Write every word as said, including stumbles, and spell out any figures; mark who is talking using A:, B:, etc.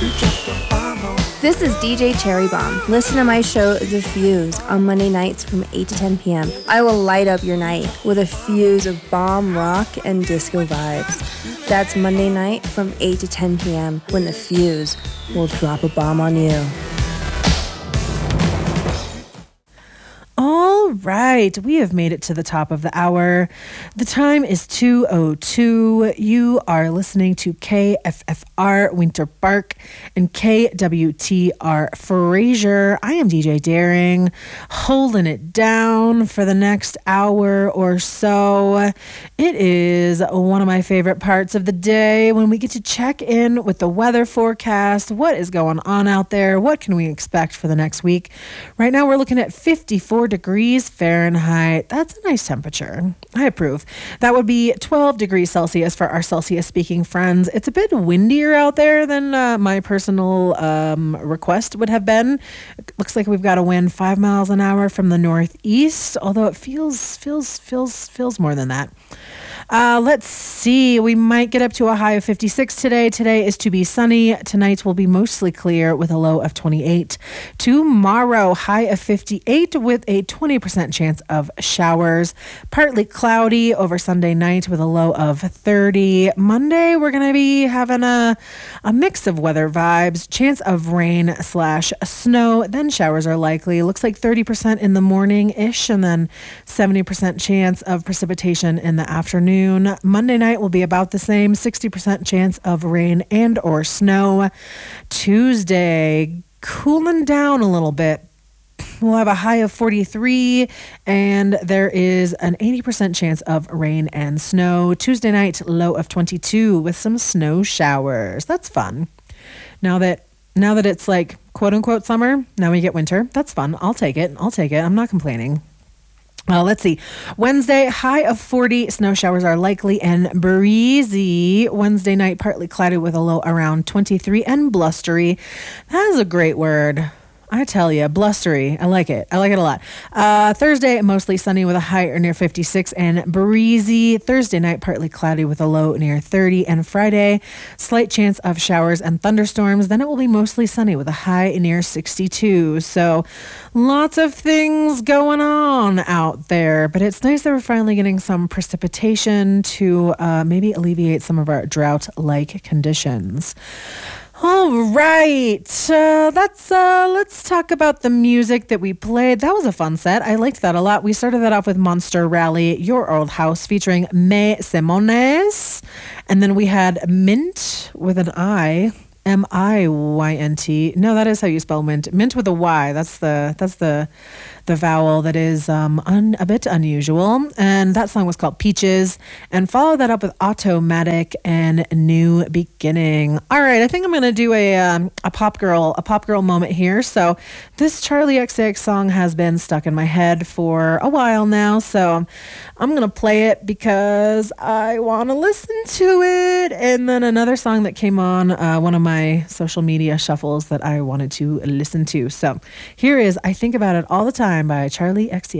A: This is D J Cherry Bomb. Listen to my show, The Fuse, on Monday nights from eight to ten p.m. I will light up your night with a fuse of bomb rock and disco vibes. That's Monday night from eight to ten p.m. when The Fuse will drop a bomb on you.
B: All right, we have made it to the top of the hour. The time is two oh two. You are listening to K F F R Winter Park and K W T R Fraser. I am D J Daring, holding it down for the next hour or so. It is one of my favorite parts of the day when we get to check in with the weather forecast. What is going on out there? What can we expect for the next week? Right now, we're looking at fifty-four degrees Fahrenheit. That's a nice temperature. I approve. That would be twelve degrees Celsius for our Celsius speaking friends. It's a bit windier out there than uh, my personal um, request would have been. It looks like we've got a wind five miles an hour from the northeast, although it feels feels feels feels more than that. Uh, let's see. We might get up to a high of fifty-six today. Today is to be sunny. Tonight will be mostly clear with a low of twenty-eight. Tomorrow, high of fifty-eight with a twenty percent chance of showers. Partly cloudy over Sunday night with a low of thirty. Monday, we're going to be having a, a mix of weather vibes. Chance of rain slash snow. Then showers are likely. Looks like thirty percent in the morning-ish and then seventy percent chance of precipitation in the afternoon. Monday night will be about the same, sixty percent chance of rain and or snow. Tuesday, cooling down a little bit. We'll have a high of forty-three, and there is an eighty percent chance of rain and snow. Tuesday night, low of twenty-two with some snow showers. That's fun. Now that now that it's like quote unquote summer, now we get winter. That's fun. I'll take it. I'll take it. I'm not complaining. Uh, let's see. Wednesday, high of forty. Snow showers are likely and breezy. Wednesday night, partly cloudy with a low around twenty-three and blustery. That is a great word. I tell you, blustery. I like it. I like it a lot. Uh, Thursday, mostly sunny with a high or near fifty-six and breezy. Thursday night, partly cloudy with a low near thirty. And Friday, slight chance of showers and thunderstorms. Then it will be mostly sunny with a high near sixty-two. So lots of things going on out there. But it's nice that we're finally getting some precipitation to uh, maybe alleviate some of our drought-like conditions. All right, uh, that's uh, let's talk about the music that we played. That was a fun set. I liked that a lot. We started that off with Monster Rally, Your Old House, featuring May Simones. And then we had Mint with an I, M I Y N T. No, that is how you spell mint. Mint with a Y. That's the that's the the vowel that is um, un, a bit unusual. And that song was called Peaches. And follow that up with Automatic and New Beginning. All right, I think I'm going to do a um, a pop girl a pop girl moment here. So this Charlie X C X song has been stuck in my head for a while now. So I'm going to play it because I want to listen to it. And then another song that came on uh, one of my social media shuffles that I wanted to listen to. So here is I Think About It All the Time by Charlie X C X.